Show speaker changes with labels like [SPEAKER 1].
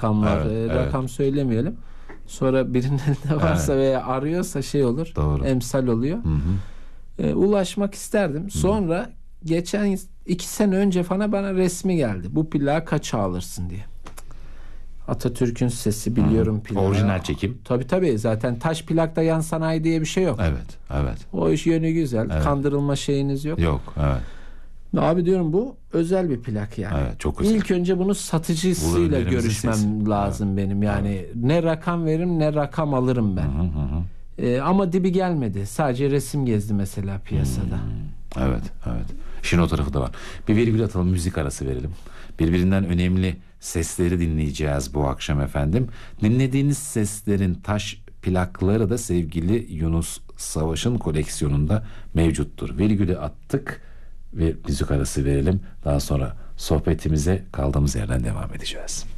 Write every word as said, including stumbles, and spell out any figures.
[SPEAKER 1] rakam var.
[SPEAKER 2] Evet,
[SPEAKER 1] Ee,
[SPEAKER 2] evet.
[SPEAKER 1] Rakam söylemeyelim. Sonra birinin elinde varsa
[SPEAKER 2] Evet.
[SPEAKER 1] veya arıyorsa şey olur.
[SPEAKER 2] Doğru.
[SPEAKER 1] Emsal oluyor.
[SPEAKER 2] Hı hı.
[SPEAKER 1] Ee, ulaşmak isterdim. Sonra geçen iki sene önce falan bana resmi geldi. Bu plağı kaça alırsın diye. Atatürk'ün sesi biliyorum plağı.
[SPEAKER 2] Orijinal çekim.
[SPEAKER 1] Tabii tabii, zaten taş plakta yan sanayi diye bir şey yok.
[SPEAKER 2] Evet, evet.
[SPEAKER 1] O iş yönü güzel.
[SPEAKER 2] Evet.
[SPEAKER 1] Kandırılma şeyiniz yok.
[SPEAKER 2] Yok, evet.
[SPEAKER 1] Abi diyorum, bu özel bir plak yani.
[SPEAKER 2] Evet, çok özel.
[SPEAKER 1] İlk önce bunu
[SPEAKER 2] Bu
[SPEAKER 1] satıcısıyla
[SPEAKER 2] önlerimizin
[SPEAKER 1] görüşmem
[SPEAKER 2] sesi.
[SPEAKER 1] lazım
[SPEAKER 2] Evet.
[SPEAKER 1] benim. Yani ne rakam veririm ne rakam alırım ben.
[SPEAKER 2] Hı hı hı.
[SPEAKER 1] Ee, ama dibi gelmedi. Sadece resim gezdi mesela piyasada.
[SPEAKER 2] Evet, evet. İşin o tarafı da var. Bir virgül atalım, müzik arası verelim. Birbirinden önemli sesleri dinleyeceğiz bu akşam efendim. Dinlediğiniz seslerin taş plakları da sevgili Yunus Savaş'ın koleksiyonunda mevcuttur. Virgülü attık ve müzik arası verelim. Daha sonra sohbetimize kaldığımız yerden devam edeceğiz.